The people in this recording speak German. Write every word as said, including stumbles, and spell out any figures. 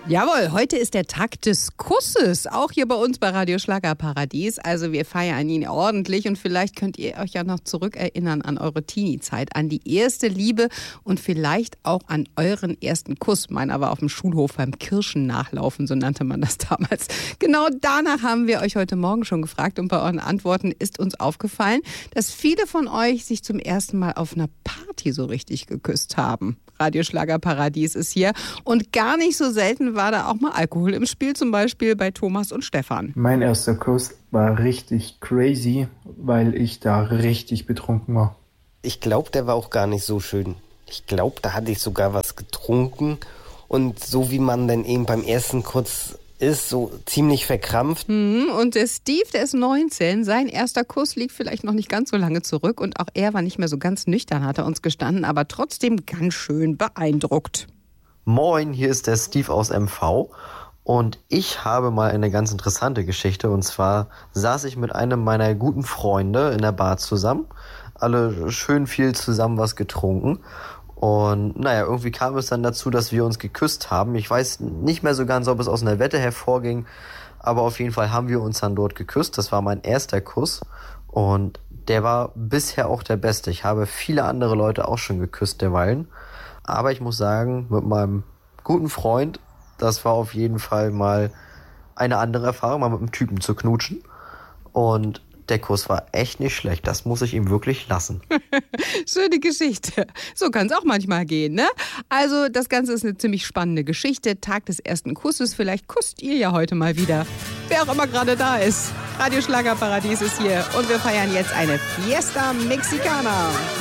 Jawohl, heute ist der Tag des Kusses, auch hier bei uns bei Radio Schlagerparadies. Also wir feiern ihn ordentlich und vielleicht könnt ihr euch ja noch zurückerinnern an eure Teenie-Zeit, an die erste Liebe und vielleicht auch an euren ersten Kuss. Meiner war auf dem Schulhof beim Kirschennachlaufen, so nannte man das damals. Genau danach haben wir euch heute Morgen schon gefragt und bei euren Antworten ist uns aufgefallen, dass viele von euch sich zum ersten Mal auf einer Party so richtig geküsst haben. Radio Schlagerparadies ist hier und gar nicht so selten war da auch mal Alkohol im Spiel, zum Beispiel bei Thomas und Stefan. Mein erster Kuss war richtig crazy, weil ich da richtig betrunken war. Ich glaube, der war auch gar nicht so schön. Ich glaube, da hatte ich sogar was getrunken und so wie man dann eben beim ersten Kuss ist, so ziemlich verkrampft. Mhm, und der Steve, der ist neunzehn, sein erster Kuss liegt vielleicht noch nicht ganz so lange zurück und auch er war nicht mehr so ganz nüchtern, hat er uns gestanden, aber trotzdem ganz schön beeindruckt. Moin, hier ist der Steve aus M V und ich habe mal eine ganz interessante Geschichte und zwar saß ich mit einem meiner guten Freunde in der Bar zusammen, alle schön viel zusammen was getrunken und naja, irgendwie kam es dann dazu, dass wir uns geküsst haben. Ich weiß nicht mehr so ganz, ob es aus einer Wette hervorging, aber auf jeden Fall haben wir uns dann dort geküsst. Das war mein erster Kuss und der war bisher auch der beste. Ich habe viele andere Leute auch schon geküsst derweilen. Aber ich muss sagen, mit meinem guten Freund, das war auf jeden Fall mal eine andere Erfahrung, mal mit einem Typen zu knutschen. Und der Kuss war echt nicht schlecht. Das muss ich ihm wirklich lassen. Schöne Geschichte. So kann es auch manchmal gehen, ne? Also das Ganze ist eine ziemlich spannende Geschichte. Tag des ersten Kusses. Vielleicht kusst ihr ja heute mal wieder. Wer auch immer gerade da ist. Radio Schlagerparadies ist hier. Und wir feiern jetzt eine Fiesta Mexicana.